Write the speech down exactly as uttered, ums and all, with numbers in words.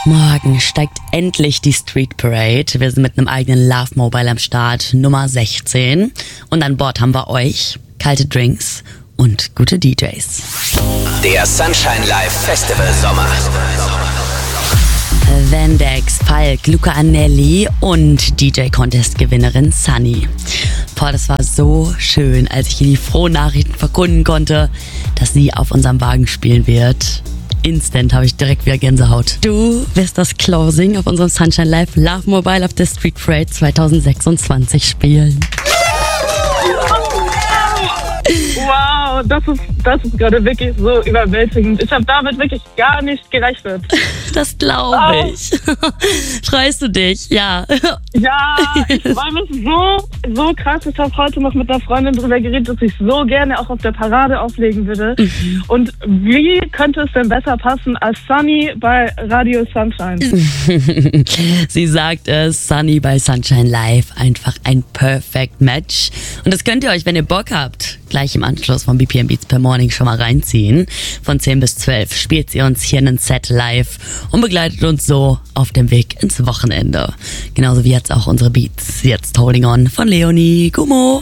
Morgen steigt endlich die Street Parade. Wir sind mit einem eigenen Love Mobile am Start, Nummer sechzehn. Und an Bord haben wir euch, kalte Drinks und gute D Js. Der Sunshine Live Festival Sommer. Vandex, Falk, Luca Anelli und D J-Contest-Gewinnerin Sunny. Boah, das war so schön, als ich ihr die frohen Nachrichten verkunden konnte, dass sie auf unserem Wagen spielen wird. Instant habe ich direkt wieder Gänsehaut. Du wirst das Closing auf unserem Sunshine Live Love Mobile auf der Street Parade zwanzig sechsundzwanzig spielen. Wow, das ist, das ist gerade wirklich so überwältigend. Ich habe damit wirklich gar nicht gerechnet. Das glaube ich. Oh. Freust du dich? Ja. Ja, ich freue mich so, so krass. Ich habe heute noch mit einer Freundin drüber geredet, dass ich so gerne auch auf der Parade auflegen würde. Mhm. Und wie könnte es denn besser passen als Sunny bei Radio Sunshine? Sie sagt es, Sunny bei Sunshine Live, einfach ein Perfect Match. Und das könnt ihr euch, wenn ihr Bock habt, gleich im Anschluss von B P M Beats per Morning schon mal reinziehen. Von zehn bis zwölf spielt sie uns hier einen Set live und begleitet uns so auf dem Weg ins Wochenende. Genauso wie jetzt auch unsere Beats. Jetzt Holding On von Leonie Gummo.